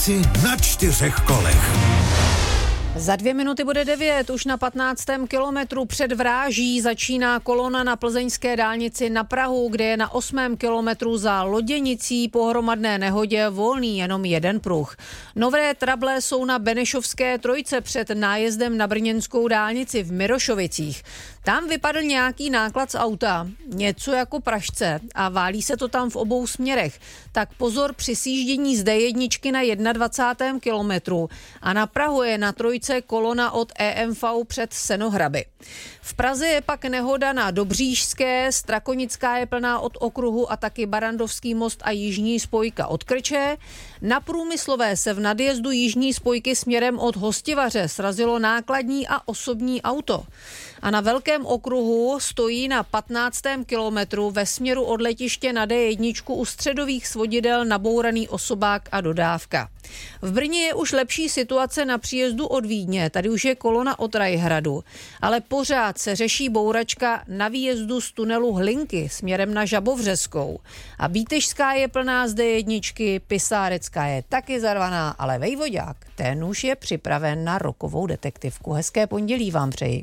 Dálnici na 4 kolech. Za 2 minuty bude 9, už na 15. kilometru před Vráží začíná kolona na plzeňské dálnici na Prahu, kde je na 8. kilometru za Loděnicí po hromadné nehodě volný jenom jeden pruh. Nové trable jsou na Benešovské trojce před nájezdem na brněnskou dálnici v Mirošovicích. Tam vypadl nějaký náklad z auta, něco jako pražce a válí se to tam v obou směrech. Tak pozor při sjíždění z D1 na 21. kilometru a na Prahu je na trojce kolona od EMV před Senohraby. V Praze je pak nehoda na Dobříšské, Strakonická je plná od okruhu a taky Barandovský most a jižní spojka od Krče. Na Průmyslové se v nadjezdu jižní spojky směrem od Hostivaře srazilo nákladní a osobní auto. A na Velkém okruhu stojí na 15. kilometru ve směru od letiště na D1 u středových svodidel nabouraný osobák a dodávka. V Brně je už lepší situace na příjezdu od Vídně, tady už je kolona od Rajhradu, ale pořád se řeší bouračka na výjezdu z tunelu Hlinky směrem na Žabovřeskou. A Bítežská je plná z D1, Pisárecká je taky zarvaná, ale vejvodák, ten už je připraven na rokovou detektivku. Hezké pondělí vám přeji.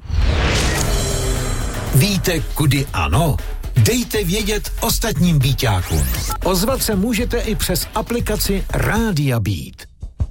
Víte, kudy ano? Dejte vědět ostatním Bíťákům. Ozvat se můžete i přes aplikaci Rádia Beat.